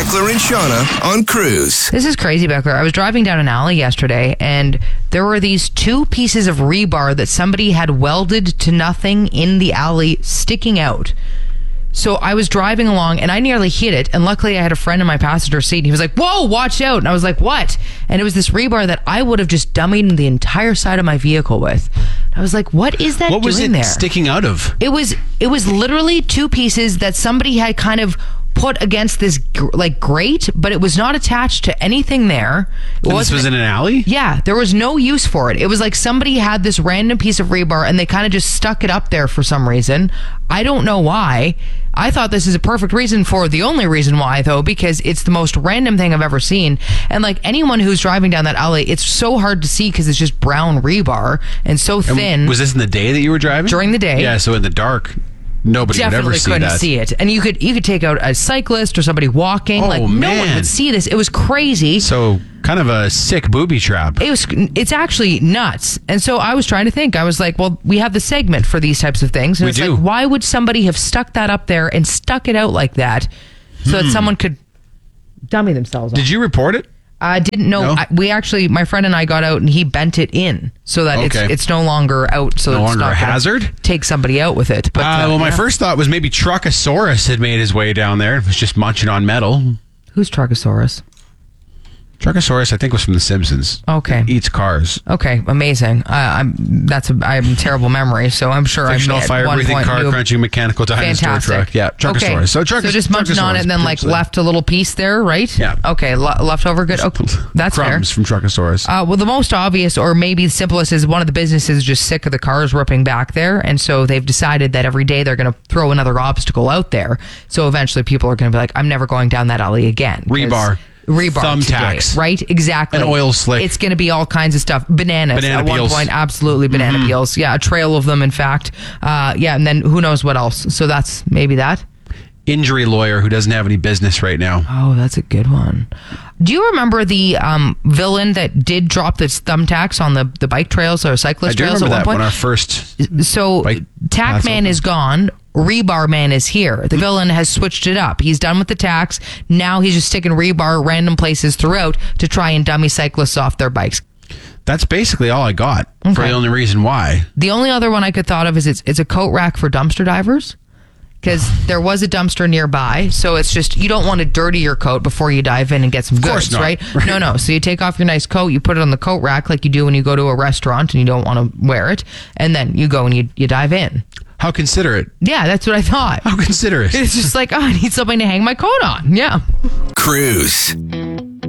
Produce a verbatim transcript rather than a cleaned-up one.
Beckler and Shauna on Cruise. This is crazy, Beckler. I was driving down an alley yesterday, and there were these two pieces of rebar that somebody had welded to nothing in the alley sticking out. So I was driving along, and I nearly hit it, and luckily I had a friend in my passenger seat, and he was like, whoa, watch out. And I was like, what? And it was this rebar that I would have just dummied the entire side of my vehicle with. I was like, what is that doing there? What was it there? sticking out of? It was it was literally two pieces that somebody had kind of put against this gr- like grate, but it was not attached to anything there. It And this was in an alley? Yeah, there was no use for it. It was like somebody had this random piece of rebar and they kind of just stuck it up there for some reason. I don't know why. I thought this is a perfect reason for the only reason why, though, because it's the most random thing I've ever seen. And like anyone who's driving down that alley, it's so hard to see because it's just brown rebar and so thin. And was this in the day that you were driving? During the day. Yeah, so in the dark, nobody would Definitely ever see couldn't that. see it. And you could you could take out a cyclist or somebody walking. Oh, like no one man. would see this. It was crazy. So kind of a sick booby trap. It was it's actually nuts. And so I was trying to think. I was like, well, we have the segment for these types of things. And We it's do. like, why would somebody have stuck that up there and stuck it out like that so that someone could dummy themselves on? Did you report it? I didn't know. No? I, we actually, my friend and I got out and he bent it in so that Okay. it's it's no longer out. So No that it's longer not a gonna hazard? Take somebody out with it. But Uh, uh, well, my yeah. first thought was maybe Truckosaurus had made his way down there. It was just munching on metal. Who's Truckosaurus? Truckosaurus, I think, was from The Simpsons. Okay. It eats cars. Okay, amazing. I, I'm that's a I have a terrible memory, so I'm sure I Fictional at one fire-breathing, point knew- car-crunching, mechanical dinosaur Fantastic. truck. Yeah, Truckosaurus. Okay. So, Truckos- so just munching on it and then like potentially. left a little piece there, right? Yeah. Okay, le- leftover good. Okay, that's fair. Crumbs from Truckosaurus. Uh, well, the most obvious, or maybe the simplest, is one of the businesses just sick of the cars ripping back there, and so they've decided that every day they're going to throw another obstacle out there. So eventually, people are going to be like, "I'm never going down that alley again." 'Cause Rebar. Rebar, Thumbtacks. today, right? Exactly. An oil slick. It's going to be all kinds of stuff. Bananas. Banana at peels. one point, absolutely banana Mhm. peels. Yeah, a trail of them. In fact, uh, yeah, and then who knows what else? So that's maybe that. Injury lawyer who doesn't have any business right now. Oh, that's a good one. Do you remember the um, villain that did drop the thumbtacks on the, the bike trails or cyclist I do trails remember at that one when point? our first So bike Tack paths Man opened. is gone. Rebar Man is here. The villain has switched it up. He's done with the tacks. Now he's just sticking rebar random places throughout to try and dummy cyclists off their bikes. That's basically all I got for Okay. the only reason why. The only other one I could thought of is it's it's a coat rack for dumpster divers. Because there was a dumpster nearby, so it's just you don't want to dirty your coat before you dive in and get some course goods, not. right? Right. No, no. So you take off your nice coat, you put it on the coat rack like you do when you go to a restaurant and you don't want to wear it, and then you go and you you dive in. How considerate. Yeah, that's what I thought. How considerate. It's just like, oh, I need something to hang my coat on. Yeah. Cruise.